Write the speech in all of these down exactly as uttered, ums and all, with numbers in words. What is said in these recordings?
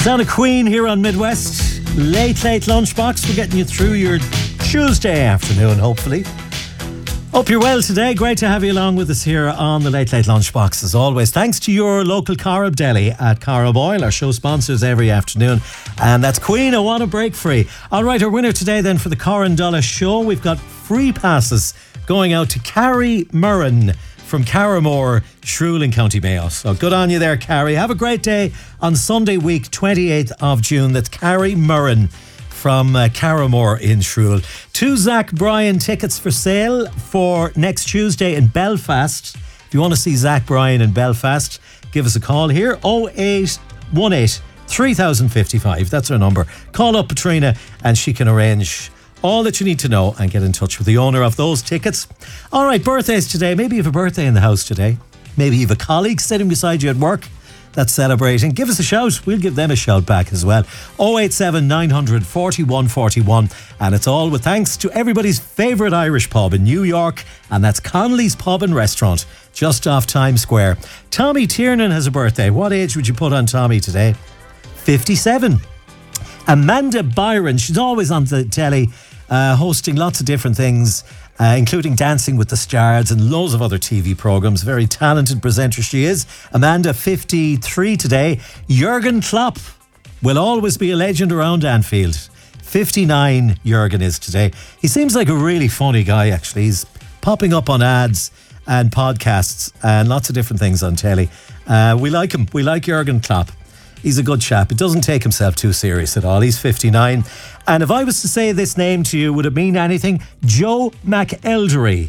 Sound of Queen here on Midwest. Late, late lunchbox. We're getting you through your Tuesday afternoon, hopefully. Hope you're well today. Great to have you along with us here on the Late Late Lunchbox as always. Thanks to your local Carib Deli at Carib Oil, our show sponsors every afternoon. And that's Queen, I Want to Break Free. All right, our winner today then for the Corandullah show. We've got free passes going out to Carrie Murren from Carramore, Shrule in County Mayo. So good on you there, Carrie. Have a great day on Sunday week, twenty-eighth of June. That's Carrie Murren from uh, Carramore in Shrule. Two Zach Bryan tickets for sale for next Tuesday in Belfast. If you want to see Zach Bryan in Belfast, give us a call here. oh eight one eight, three thousand fifty-five. That's our number. Call up Patrina and she can arrange all that you need to know and get in touch with the owner of those tickets. All right, birthdays today. Maybe you have a birthday in the house today. Maybe you have a colleague sitting beside you at work that's celebrating. Give us a shout. We'll give them a shout back as well. oh eight seven, nine hundred, forty-one forty-one. And it's all with thanks to everybody's favourite Irish pub in New York, and that's Connolly's Pub and Restaurant, just off Times Square. Tommy Tiernan has a birthday. What age would you put on Tommy today? fifty-seven. Amanda Byron, she's always on the telly, uh, hosting lots of different things, uh, including Dancing with the Stars and loads of other T V programmes. Very talented presenter she is. Amanda, fifty-three today. Jurgen Klopp will always be a legend around Anfield. fifty-nine Jurgen is today. He seems like a really funny guy, actually. He's popping up on ads and podcasts and lots of different things on telly. Uh, we like him. We like Jurgen Klopp. He's a good chap. It doesn't take himself too serious at all. He's fifty-nine. And if I was to say this name to you, would it mean anything? Joe McElderry.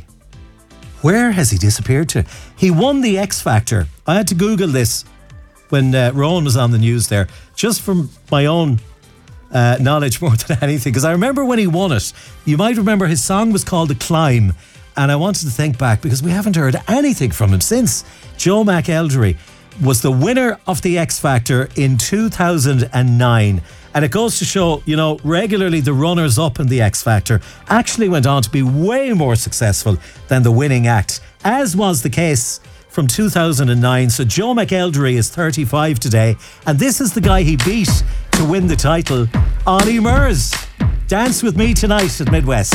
Where has he disappeared to? He won the X Factor. I had to Google this when uh, Rowan was on the news there, just from my own uh, knowledge more than anything. Because I remember when he won it, you might remember his song was called The Climb. And I wanted to think back because we haven't heard anything from him since. Joe McElderry was the winner of the X Factor in two thousand nine. And it goes to show, you know, regularly the runners-up in the X Factor actually went on to be way more successful than the winning act, as was the case from two thousand nine. So Joe McElderry is thirty-five today, and this is the guy he beat to win the title, Ollie Murs. Dance with me tonight at Midwest.